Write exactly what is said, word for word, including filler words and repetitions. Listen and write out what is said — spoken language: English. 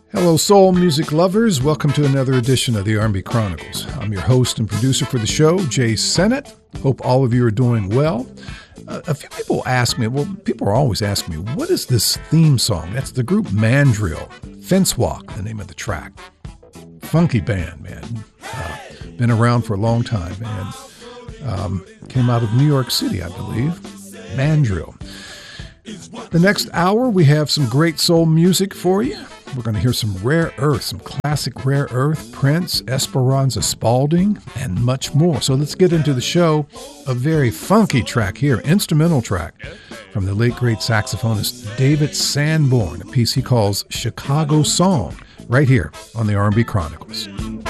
Hello, soul music lovers. Welcome to another edition of the R and B Chronicles. I'm your host and producer for the show, Jay Sennett. Hope all of you are doing well. Uh, a few people ask me, well, people are always asking me, what is this theme song? That's the group Mandrill. Fence Walk, the name of the track. Funky band, man. Uh, been around for a long time, and um, came out of New York City, I believe. Mandrill. The next hour, we have some great soul music for you. We're going to hear some Rare Earth, some classic Rare Earth, Prince, Esperanza Spalding, and much more. So let's get into the show. A very funky track here, instrumental track from the late great saxophonist David Sanborn, a piece he calls Chicago Song, right here on the R and B Chronicles.